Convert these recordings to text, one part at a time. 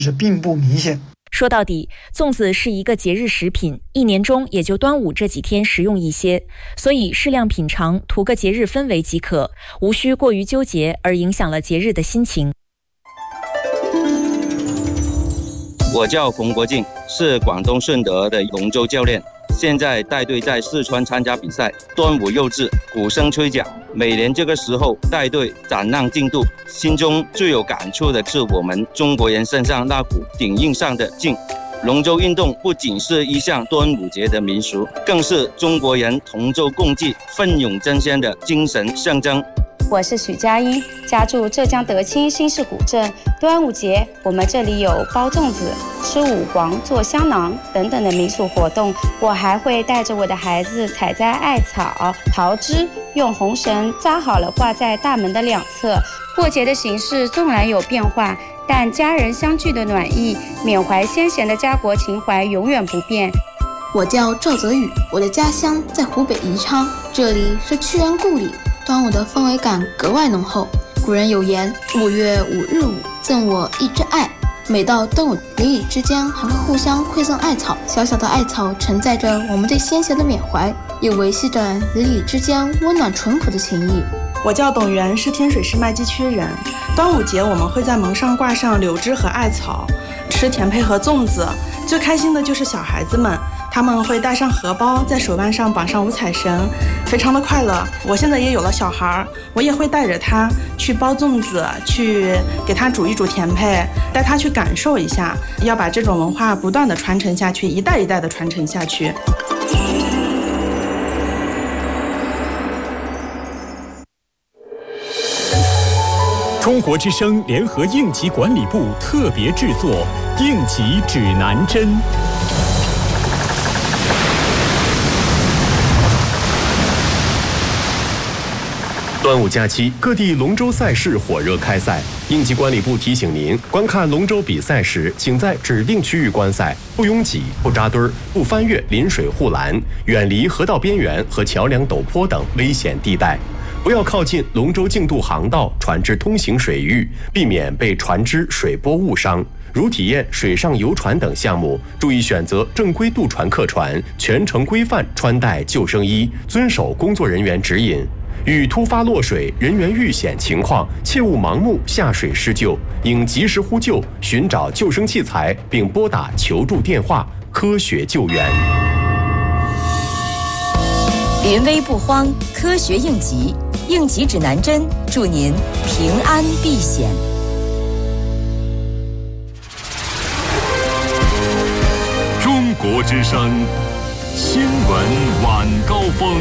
是并不明显。 说到底，粽子是一个节日食品，一年中也就端午这几天食用一些，所以适量品尝，图个节日氛围即可，无需过于纠结而影响了节日的心情。 我叫龚国敬，是广东顺德的龙舟教练，现在带队在四川参加比赛。端午又至，鼓声吹响，每年这个时候带队展望进度，心中最有感触的是我们中国人身上那股顶硬上的劲。龙舟运动不仅是一项端午节的民俗，更是中国人同舟共济、奋勇争先的精神象征。 我是许佳音，家住浙江德清新市古镇。端午节，我们这里有包粽子、吃五黄、做香囊等等的民俗活动。我还会带着我的孩子采摘艾草、桃枝，用红绳扎好了挂在大门的两侧。过节的形式纵然有变化，但家人相聚的暖意、缅怀先贤的家国情怀永远不变。 我叫赵泽宇，我的家乡在湖北宜昌，这里是屈原故里。端午的氛围感格外浓厚。古人有言：“5月5日午，赠我一枝艾。”每到端午，邻里之间还会互相馈赠艾草。小小的艾草承载着我们对先贤的缅怀，也维系着邻里之间温暖淳朴的情谊。 我叫董源，是天水市麦积区人。端午节我们会在门上挂上柳枝和艾草，吃甜胚和粽子。最开心的就是小孩子们，他们会带上荷包，在手腕上绑上五彩绳，非常的快乐。我现在也有了小孩，我也会带着他去包粽子，去给他煮一煮甜胚，带他去感受一下，要把这种文化不断的传承下去，一代一代的传承下去。 中国之声联合应急管理部特别制作《应急指南针》。 端午假期，各地龙舟赛事火热开赛。应急管理部提醒您，观看龙舟比赛时，请在指定区域观赛，不拥挤、不扎堆儿、不翻越临水护栏，远离河道边缘和桥梁陡坡等危险地带。不要靠近龙舟竞渡航道、船只通行水域，避免被船只、水波误伤。如体验水上游船等项目，注意选择正规渡船客船，全程规范穿戴救生衣，遵守工作人员指引。遇突发落水、人员遇险情况，切勿盲目下水施救，应及时呼救，寻找救生器材，并拨打求助电话，科学救援。 临危不慌，科学应急，应急指南针，祝您平安避险。 中国之声新闻晚高峰。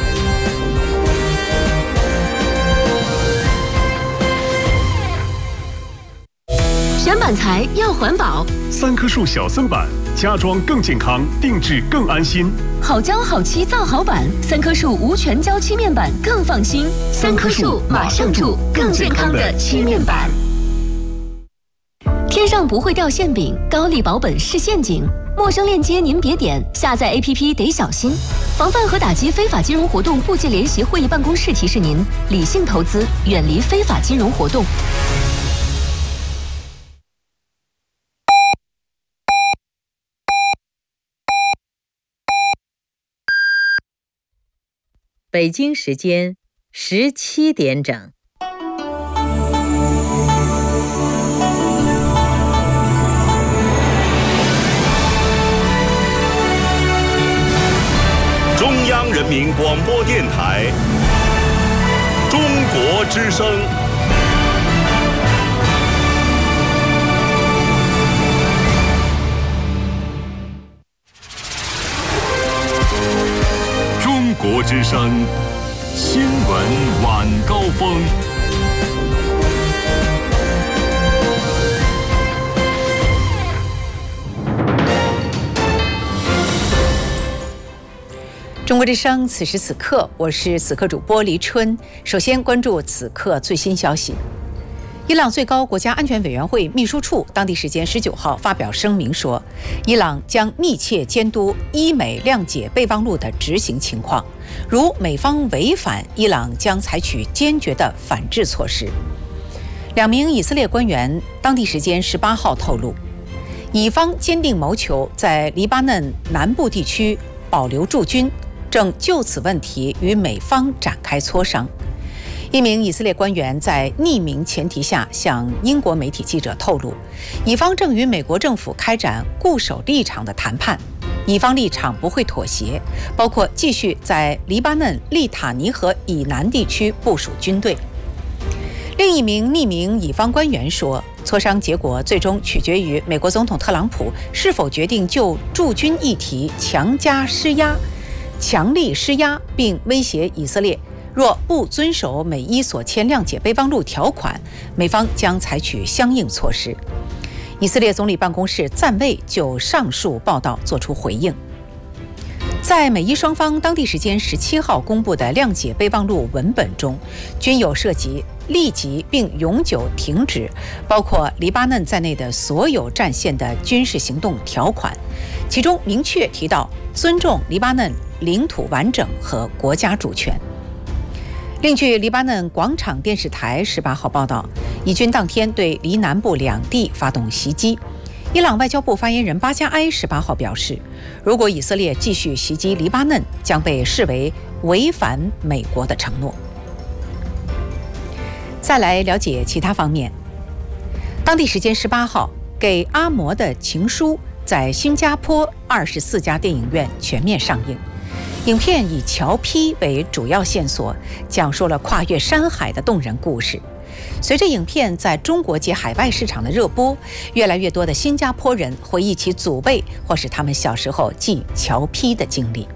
选板材要环保 ，3棵树小森板，家装更健康，定制更安心。 好胶好漆造好板，3棵树无全胶漆面板更放心。3棵树马上住更健康的漆面板。天上不会掉馅饼，高利保本是陷阱。陌生链接您别点，下载 APP 得小心。防范和打击非法金融活动部际联席会议办公室提示您：理性投资，远离非法金融活动。 北京时间17点整。 中央人民广播电台，中国之声。中国之声新闻晚高峰。 中国之声此时此刻，我是此刻主播黎春。首先关注此刻最新消息。伊朗最高国家安全委员会秘书处当地时间19号发表声明说，伊朗将密切监督伊美谅解备忘录的执行情况，如美方违反，伊朗将采取坚决的反制措施。2名以色列官员当地时间18号透露， 以方坚定谋求在黎巴嫩南部地区保留驻军，正就此问题与美方展开磋商。一名以色列官员在匿名前提下向英国媒体记者透露，以方正与美国政府开展固守立场的谈判，以方立场不会妥协，包括继续在黎巴嫩利塔尼河以南地区部署军队。另一名匿名以方官员说，磋商结果最终取决于美国总统特朗普是否决定就驻军议题强力施压，并威胁以色列，若不遵守美伊所签谅解备忘录条款，美方将采取相应措施。以色列总理办公室暂未就上述报道作出回应。在美伊双方当地时间17号公布的谅解备忘录文本中，均有涉及立即并永久停止包括黎巴嫩在内的所有战线的军事行动条款，其中明确提到尊重黎巴嫩领土完整和国家主权。另据黎巴嫩广场电视台18号报道，以军当天对黎南部两地发动袭击。伊朗外交部发言人巴加埃18号表示，如果以色列继续袭击黎巴嫩，将被视为违反美国的承诺。再来了解其他方面。当地时间18号，给阿摩的情书在新加坡24家电影院全面上映。影片以乔批为主要线索，讲述了跨越山海的动人故事。随着影片在中国及海外市场的热播，越来越多的新加坡人回忆起祖辈或是他们小时候记乔批的经历。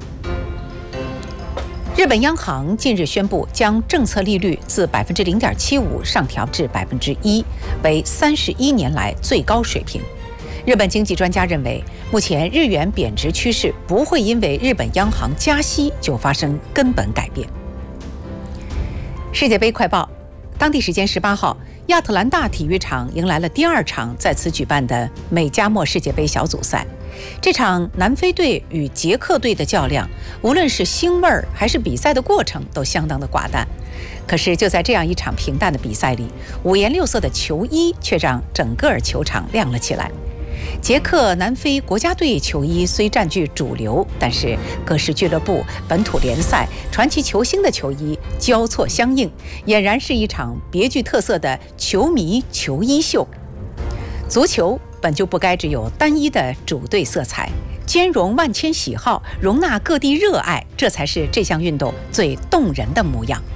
日本央行近日宣布，将政策利率自0.75%上调至1%，为31年来最高水平。日本经济专家认为，目前日元贬值趋势不会因为日本央行加息就发生根本改变。世界杯快报，当地时间18号，亚特兰大体育场迎来了第2场在此举办的美加墨世界杯小组赛。这场南非队与捷克队的较量，无论是腥味儿还是比赛的过程都相当的寡淡。可是就在这样一场平淡的比赛里，五颜六色的球衣却让整个球场亮了起来。捷克、南非国家队球衣虽占据主流，但是各式俱乐部、本土联赛、传奇球星的球衣交错相映，俨然是一场别具特色的球迷球衣秀。足球本就不该只有单一的主队色彩，兼容万千喜好，容纳各地热爱，这才是这项运动最动人的模样。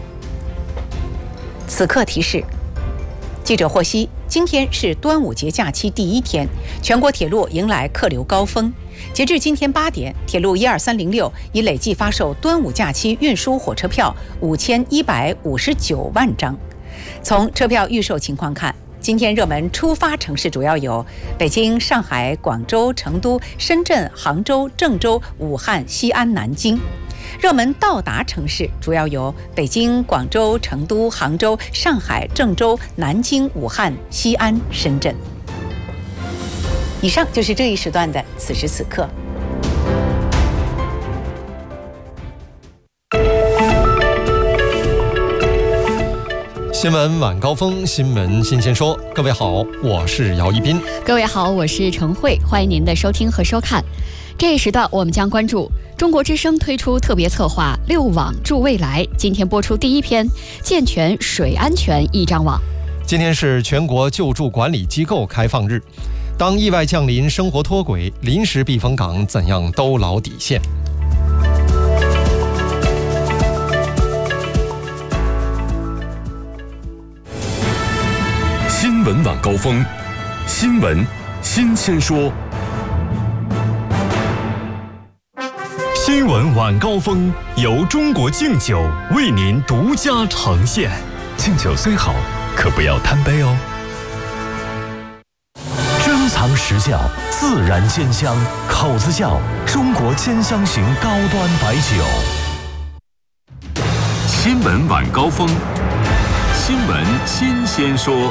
此刻提示，记者获悉，今天是端午节假期第1天，全国铁路迎来客流高峰。截至今天8点，铁路12306已累计发售端午假期运输火车票5159万张。从车票预售情况看，今天热门出发城市主要有北京、上海、广州、成都、深圳、杭州、郑州、武汉、西安、南京。热门到达城市主要有北京、广州、成都、杭州、上海、郑州、南京、武汉、西安、深圳。以上就是这一时段的此时此刻。 新闻晚高峰，新闻新鲜说。各位好，我是姚一斌。 各位好，我是程慧，欢迎您的收听和收看。这一时段我们将关注中国之声推出特别策划6网助未来，今天播出第1篇健全水安全一张网。 今天是全国救助管理机构开放日，当意外降临，生活脱轨，临时避风港怎样兜牢底线？ 新闻晚高峰，新闻新鲜说。新闻晚高峰由中国敬酒为您独家呈现。敬酒虽好，可不要贪杯哦。珍藏时效，自然兼香，口子窖中国兼香型高端白酒。新闻晚高峰，新闻新鲜说。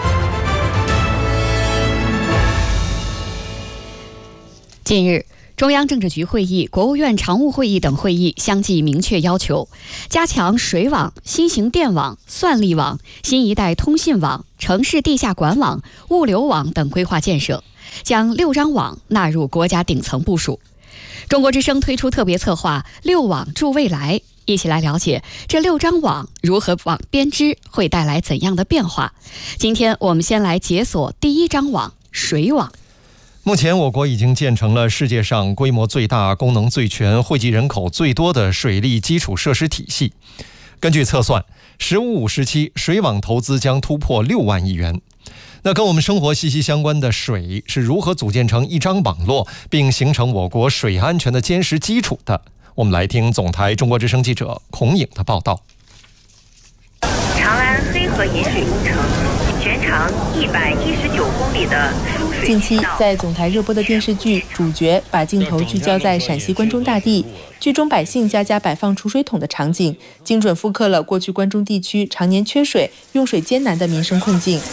近日，中央政治局会议、国务院常务会议等会议相继明确要求，加强水网、新型电网、算力网、新一代通信网、城市地下管网、物流网等规划建设， 将6张网纳入国家顶层部署。中国之声推出特别策划6网助未来，一起来了解这6张网如何网编织会带来怎样的变化。今天我们先来解锁第1张网——水网。 目前我国已经建成了世界上规模最大、功能最全、惠及人口最多的水利基础设施体系。根据测算，“15+5”时期水网投资将突破6万亿元。那跟我们生活息息相关的水是如何组建成一张网络，并形成我国水安全的坚实基础的？我们来听总台中国之声记者孔颖的报道。 长安黑河引水工程，全长119公里的输水。 近期在总台热播的电视剧《主角》，把镜头聚焦在陕西关中大地，剧中百姓家家摆放储水桶的场景，精准复刻了过去关中地区常年缺水、用水艰难的民生困境。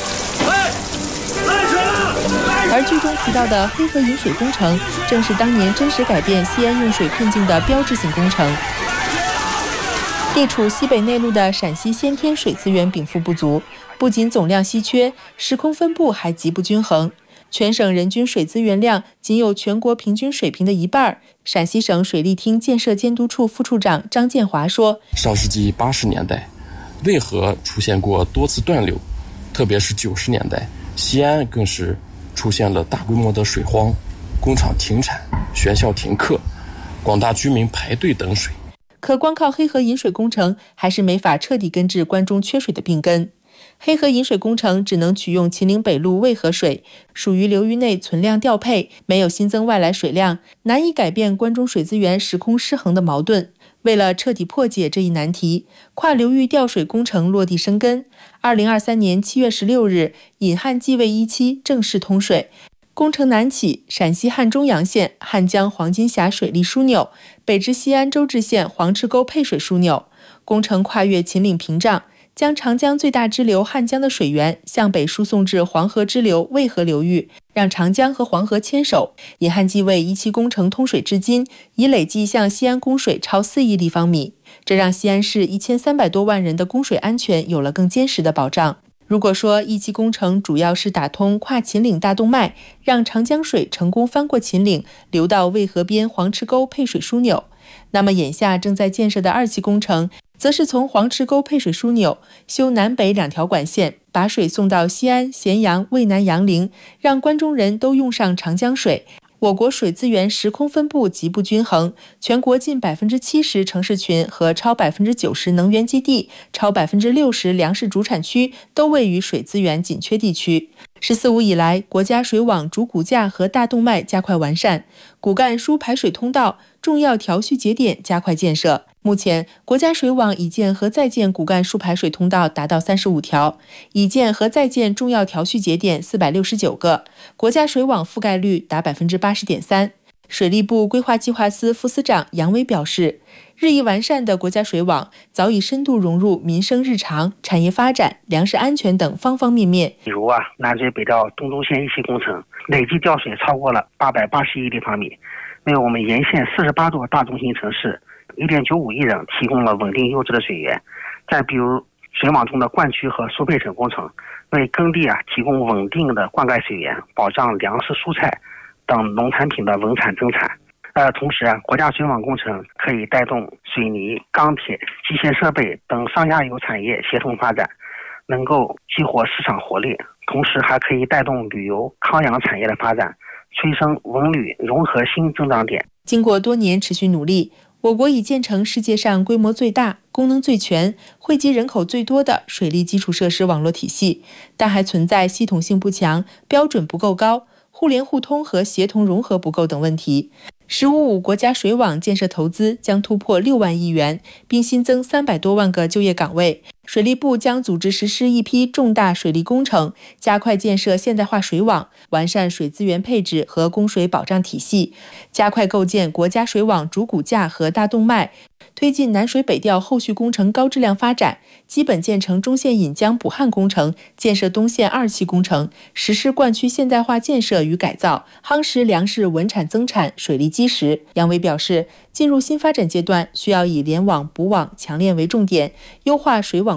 而剧中提到的黑河引水工程，正是当年真实改变西安用水困境的标志性工程。地处西北内陆的陕西先天水资源禀赋不足，不仅总量稀缺，时空分布还极不均衡。全省人均水资源量仅有全国平均水平的1半。陕西省水利厅建设监督处副处长张建华说：“ 上世纪80年代，渭河出现过多次断流，特别是90年代，西安更是出现了大规模的水荒，工厂停产，学校停课，广大居民排队等水。” 可光靠黑河引水工程还是没法彻底根治关中缺水的病根。黑河引水工程只能取用秦岭北路渭河水，属于流域内存量调配，没有新增外来水量，难以改变关中水资源时空失衡的矛盾。为了彻底破解这一难题，跨流域调水工程落地生根。2023年7月16日，引汉济渭1期正式通水。工程南起陕西汉中阳县汉江黄金峡水利枢纽，北至西安周至县黄池沟配水枢纽。工程跨越秦岭屏障，将长江最大支流汉江的水源向北输送至黄河支流渭河流域，让长江和黄河牵手。引汉济渭1期工程通水至今，已累计向西安供水超4亿立方米，这让西安市1300多万人的供水安全有了更坚实的保障。如果说1期工程主要是打通跨秦岭大动脉，让长江水成功翻过秦岭，流到渭河边黄池沟配水枢纽，那么眼下正在建设的2期工程，则是从黄池沟配水枢纽修南北2条管线，把水送到西安、咸阳、渭南、杨凌，让关中人都用上长江水。我国水资源时空分布极不均衡，全国近70%城市群和超90%能源基地、超60%粮食主产区都位于水资源紧缺地区。“14+5”以来，国家水网主骨架和大动脉加快完善，骨干输排水通道、重要调蓄节点加快建设。目前，国家水网已建和在建骨干输排水通道达到35条，已建和在建重要调蓄节点469个，国家水网覆盖率达80.3%。水利部规划计划司副司长杨伟表示，日益完善的国家水网早已深度融入民生日常、产业发展、粮食安全等方方面面。 比如南水北调东中线1期工程，累计调水超过了880亿立方米，为我们沿线48座大中型城市1.95亿人提供了稳定优质的水源。再比如水网中的灌区和输配水工程，为耕地提供稳定的灌溉水源，保障粮食、蔬菜等农产品的稳产增产。同时国家水网工程可以带动水泥、钢铁、机械设备等上下游产业协同发展，能够激活市场活力，同时还可以带动旅游、康养产业的发展，催生文旅融合新增长点。 经过多年持续努力，我国已建成世界上规模最大、功能最全、惠及人口最多的水利基础设施网络体系，但还存在系统性不强、标准不够高、互联互通和协同融合不够等问题。“15+5”国家水网建设投资将突破6万亿元，并新增300多万个就业岗位。水利部将组织实施一批重大水利工程，加快建设现代化水网，完善水资源配置和供水保障体系，加快构建国家水网主骨架和大动脉，推进南水北调后续工程高质量发展，基本建成中线引江补汉工程，建设东线2期工程，实施灌区现代化建设与改造，夯实粮食稳产增产、水利基石。杨伟表示，进入新发展阶段，需要以联网、补网、强链为重点，优化水网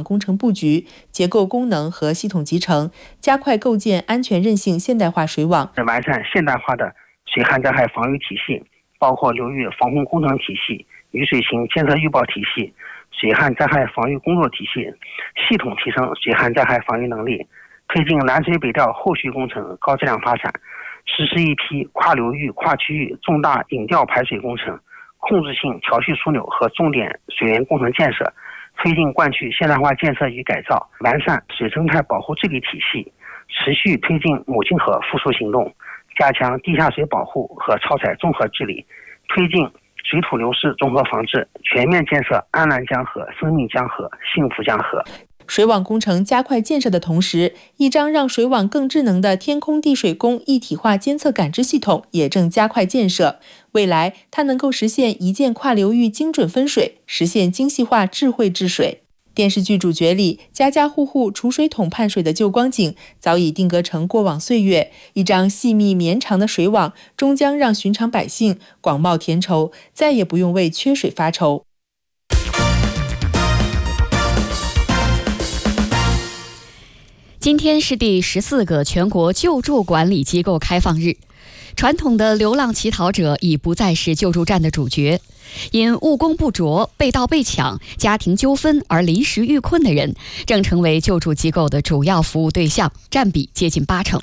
网工程布局、结构功能和系统集成，加快构建安全韧性现代化水网， 完善现代化的水旱灾害防御体系，包括流域防洪工程体系、雨水型监测预报体系、水旱灾害防御工作体系，系统提升水旱灾害防御能力，推进南水北调后续工程高质量发展，实施一批跨流域、跨区域重大引调排水工程、控制性调蓄枢纽和重点水源工程建设，推进灌区现代化建设与改造，完善水生态保护治理体系，持续推进母亲河复苏行动，加强地下水保护和超采综合治理，推进水土流失综合防治，全面建设安澜江河、生命江河、幸福江河。 水网工程加快建设的同时，一张让水网更智能的天空地水工一体化监测感知系统也正加快建设。未来，它能够实现一键跨流域精准分水，实现精细化智慧治水。电视剧主角里，家家户户储水桶盼水的旧光景，早已定格成过往岁月。一张细密绵长的水网，终将让寻常百姓广袤田畴，再也不用为缺水发愁。 今天是第14个全国救助管理机构开放日，传统的流浪乞讨者已不再是救助站的主角，因务工不着、被盗被抢、家庭纠纷而临时遇困的人，正成为救助机构的主要服务对象，占比接近80%。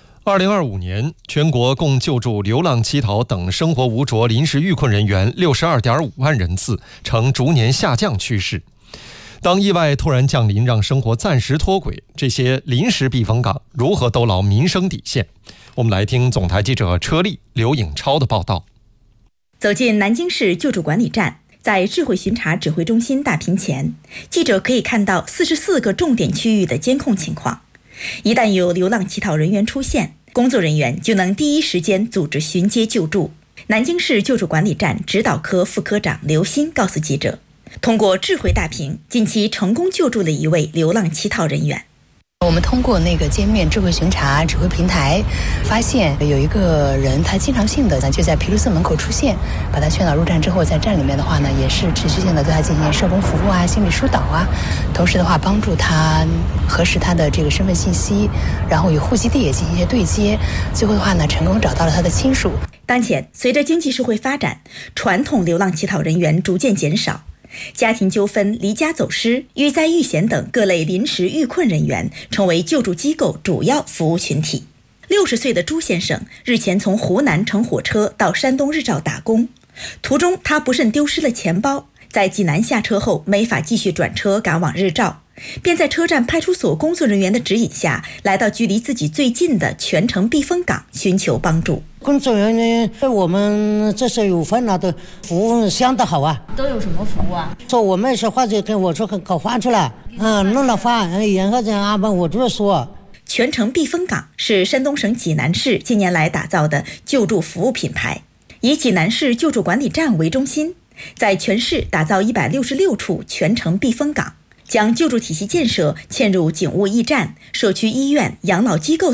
2025年，全国共救助流浪乞讨等生活无着临时遇困人员62.5万人次，呈逐年下降趋势。当意外突然降临，让生活暂时脱轨，这些临时避风港如何兜牢民生底线？我们来听总台记者车丽、刘颖超的报道。 走进南京市救助管理站，在智慧巡查指挥中心大屏前，记者可以看到44个重点区域的监控情况。一旦有流浪乞讨人员出现，工作人员就能第一时间组织巡街救助。南京市救助管理站指导科副科长刘鑫告诉记者，通过智慧大屏，近期成功救助了一位流浪乞讨人员。 我们通过那个界面智慧巡查指挥平台，发现有一个人他经常性的就在皮卢瑟门口出现，把他劝导入站之后，在站里面的话呢，也是持续性的对他进行社工服务啊、心理疏导啊，同时的话帮助他核实他的这个身份信息，然后与户籍地也进行一些对接，最后的话呢，成功找到了他的亲属。 当前，随着经济社会发展，传统流浪乞讨人员逐渐减少，家庭纠纷、离家走失、遇灾遇险等各类临时遇困人员成为救助机构主要服务群体。60岁的朱先生日前从湖南乘火车到山东日照打工，途中他不慎丢失了钱包，在济南下车后没法继续转车赶往日照，便在车站派出所工作人员的指引下，来到距离自己最近的泉城避风港寻求帮助。 工作人员对我们这些有烦恼的服务相当好啊。 都有什么服务啊？ 说我们是或者跟我说搞饭去了，弄了饭，然后这样安排我就说。 泉城避风港是山东省济南市近年来打造的救助服务品牌，以济南市救助管理站为中心，在全市打造166处泉城避风港，将救助体系建设嵌入警务驿站、社区医院、养老机构